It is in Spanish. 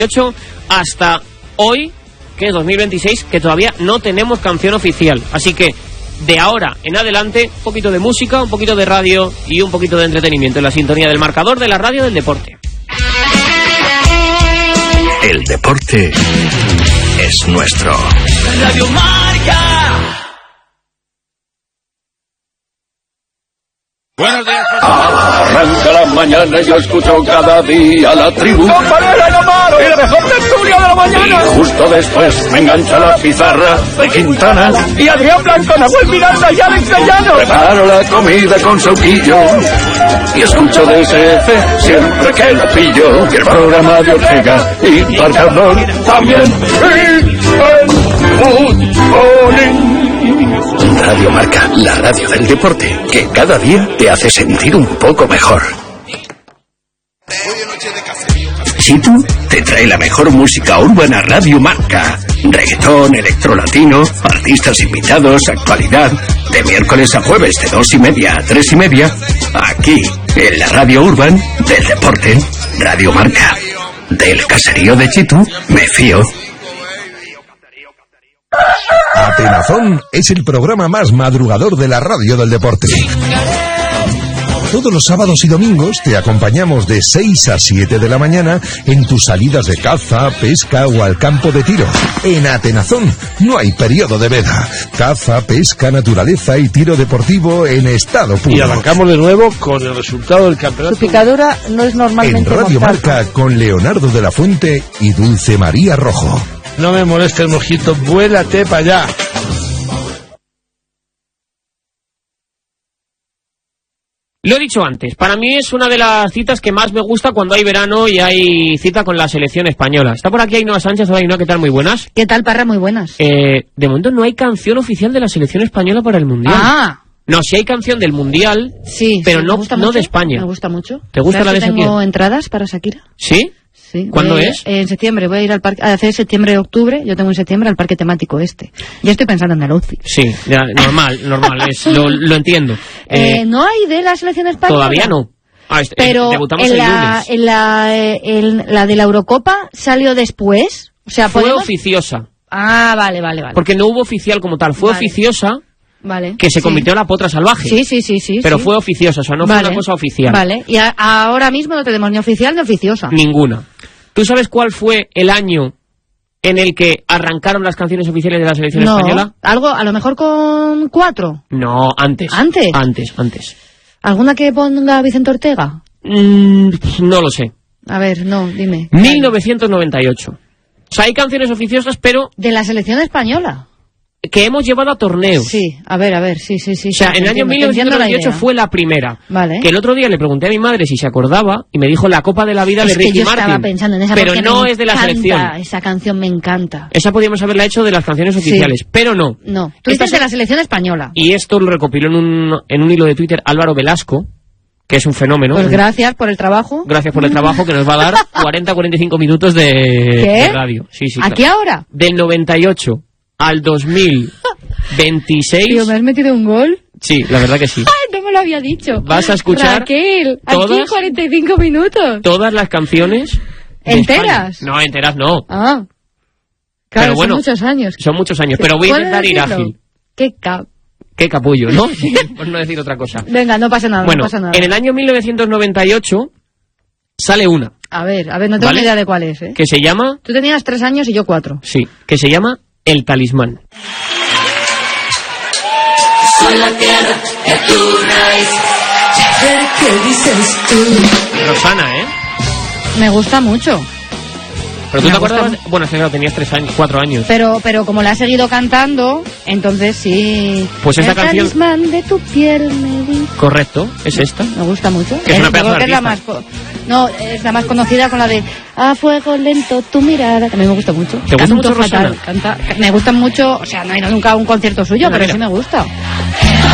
hasta hoy, que es 2026, que todavía no tenemos canción oficial. Así que de ahora en adelante, un poquito de música, un poquito de radio y un poquito de entretenimiento en la sintonía del marcador de la radio del deporte. El deporte es nuestro. Radio Marca. Buenos días, Arranca la mañana y yo escucho cada día la tribu. ¡Con Manuel Alomaro y la mejor tertulia de la mañana! Y justo después me engancha la pizarra de Quintana. Y Adrián Blanco, Nahuel Miranda y Alex Sellano. Preparo la comida con sauquillo y escucho DSF siempre que lo pillo. Y el programa de Ortega y Marcador también. Radio Marca, la radio del deporte, que cada día te hace sentir un poco mejor. Chitu te trae la mejor música urbana. Radio Marca. Reggaetón, electrolatino, artistas invitados, actualidad. De miércoles a jueves de 2:30 a 3:30. Aquí, en la radio urban del deporte. Radio Marca. Del caserío de Chitu, me fío. Atenazón es el programa más madrugador de la radio del deporte. Todos los sábados y domingos te acompañamos de 6 a 7 de la mañana en tus salidas de caza, pesca o al campo de tiro. En Atenazón no hay periodo de veda. Caza, pesca, naturaleza y tiro deportivo en estado puro. Y arrancamos de nuevo con el resultado del campeonato. Su picadura no es normalmente en Radio mortal. Marca con Leonardo de la Fuente y Dulce María Rojo. No me moleste el mojito, vuélate para allá. Lo he dicho antes, para mí es una de las citas que más me gusta cuando hay verano y hay cita con la selección española. Está por aquí Ainhoa Sánchez. Hola Ainhoa, ¿qué tal? Muy buenas. ¿Qué tal, Parra? Muy buenas. De momento no hay canción oficial de la selección española para el Mundial. Ah. No, sí hay canción del Mundial, Sí, pero sí, no, me gusta no mucho, de España. Me gusta mucho. ¿Te gusta la de Shakira? Shakira? Tengo entradas para Shakira. ¿Sí? Sí. ¿Cuándo es? En septiembre. Voy a ir al parque, a hacer septiembre-octubre. Yo tengo en septiembre al parque temático este. Ya estoy pensando en el outfit. Sí, ya, normal, lo entiendo. ¿No hay de la selección española? Todavía no. Pero debutamos en el la, lunes. en la de la Eurocopa salió después. O sea, Fue ¿podemos? oficiosa. Ah, vale. Porque no hubo oficial como tal. Fue Vale. oficiosa, Vale. que se convirtió en la potra salvaje. Sí. Pero sí. fue oficiosa, o sea, no fue una cosa oficial. Vale. Y ahora mismo no tenemos ni oficial ni oficiosa. Ninguna. ¿Tú sabes cuál fue el año en el que arrancaron las canciones oficiales de la selección española? Algo, a lo mejor con 4. No, antes. ¿Antes? ¿Alguna que ponga Vicente Ortega? No lo sé. A ver, no, dime. 1998. O sea, hay canciones oficiosas, pero De la selección española. que hemos llevado a torneos. Sí, a ver, sí. O sea, en el año 1998 fue la primera. Vale. Que el otro día le pregunté a mi madre si se acordaba y me dijo la Copa de la Vida de Es que Ricky yo Martin. estaba pensando en esa pero porque no me es de la encanta, selección. Esa canción me encanta. Esa podríamos haberla hecho de las canciones oficiales, pero no. No, tú Esta dices de la selección española. Y esto lo recopiló en un hilo de Twitter Álvaro Velasco, que es un fenómeno. Pues gracias por el trabajo. Gracias por el trabajo que nos va a dar 40-45 minutos de radio. Sí, ¿Aquí claro. ahora? Del 98 al 2026. Tío, ¿me has metido un gol? Sí, la verdad que sí. ¡Ay, no me lo había dicho! Vas a escuchar Raquel, aquí todas- 45 minutos. Todas las canciones de ¿Enteras? España. No, enteras no. Ah. Claro, Pero bueno, son muchos años. Son muchos años, pero voy a ¿Puedes intentar ir decirlo? ágil. Qué Qué capullo, ¿no? Por no decir otra cosa. Venga, no pasa nada, Bueno, no pasa nada. en el año 1998 sale una. A ver, no tengo ¿Vale? ni idea de cuál es, ¿eh? Que se llama... Tú tenías 3 años y yo 4. Sí, que se llama El Talismán. Soy la tierra de tu raíz. ¿Qué dices tú? Rosana, ¿eh? Me gusta mucho. Pero tú Me te gusta acordabas... Bueno, es que claro, tenías 4 años. Pero como la he seguido cantando, entonces sí. Pues esa El canción- talismán de tu piel me di. Correcto, es esta. Me gusta mucho. Que es una pedazo yo creo de que es la más no, es la más conocida con la de A fuego lento tu mirada. También me gusta mucho. ¿Te gusta Canto mucho fatal, Rosana? me gusta mucho, o sea, no he ido nunca a un concierto suyo, Mira, pero mira. sí me gusta.